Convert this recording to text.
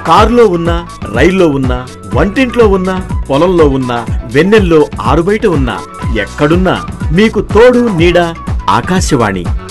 కారులో ఉన్నా, రైల్లో ఉన్నా, వంటింట్లో ఉన్నా, పొలంలో ఉన్నా, వెన్నెల్లో ఆరుబయట ఉన్నా, ఎక్కడున్నా మీకు తోడు నీడ ఆకాశవాణి.